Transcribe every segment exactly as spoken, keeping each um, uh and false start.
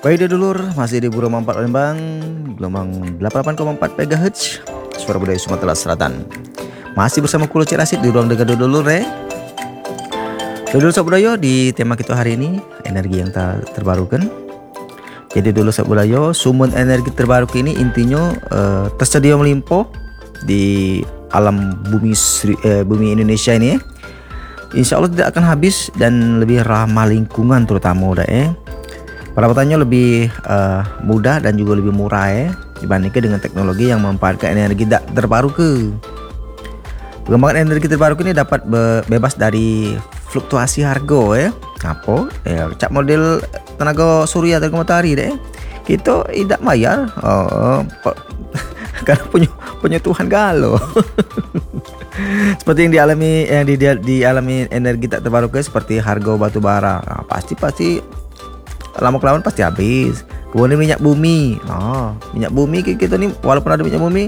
Baik dulur, masih di Burung Mampat Palembang, gelombang delapan puluh delapan koma empat megahertz, suara budaya Sumatera Selatan. Masih bersama Kulo Cik Rasid di ruang dengar dulur eh. Dulur Sob Budaya, di tema kita hari ini energi yang tak terbarukan. Jadi dulur Sob Budaya, sumber energi terbarukan ini intinya uh, tersedia melimpah di alam bumi eh, bumi Indonesia ini eh. Insya Allah tidak akan habis dan lebih ramah lingkungan terutama udah eh. Perawatannya lebih uh, mudah dan juga lebih murah ya dibandingkan dengan teknologi yang memanfaatkan energi tak terbarukan. Pengembangan energi terbarukan ini dapat be bebas dari fluktuasi harga ya. Apa? Ya, cak model tenaga surya tenaga matahari deh. Kita tidak bayar. Oh, karena punya punya Tuhan galau. Seperti yang dialami yang di, dialami energi tak terbarukan seperti harga batu bara. Nah, pasti pasti lama kelamaan pasti habis. Kemudian minyak bumi, oh, minyak bumi kita nih walaupun ada minyak bumi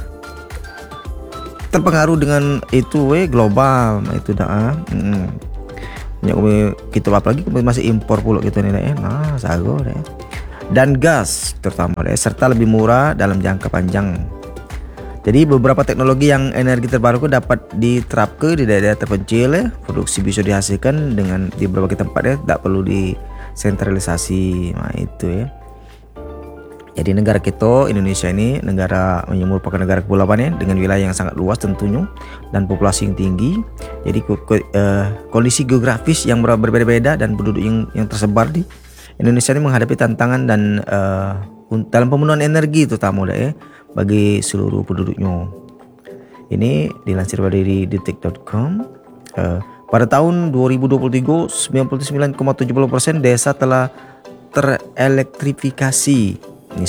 terpengaruh dengan itu we global, nah, itu dah. Hmm. Minyak bumi kita apalagi masih impor pula kita nih deh. Nah, sago deh. Dan gas terutama deh, serta lebih murah dalam jangka panjang. Jadi beberapa teknologi yang energi terbarukan dapat diterapkan di daerah terpencil ya. Produksi bisa dihasilkan dengan di berbagai tempat ya, tidak perlu di sentralisasi. Nah itu ya. Jadi negara kita Indonesia ini negara merupakan negara kepulauan ya, dengan wilayah yang sangat luas tentunya dan populasi yang tinggi. Jadi uh, kondisi geografis yang berbeda-beda dan penduduk yang, yang tersebar di Indonesia ini menghadapi tantangan dan uh, dalam pemenuhan energi terutama ya bagi seluruh penduduknya. Ini dilansir dari detik titik com. Uh, Pada tahun dua ribu dua puluh tiga, sembilan puluh sembilan koma tujuh puluh persen desa telah terelektrifikasi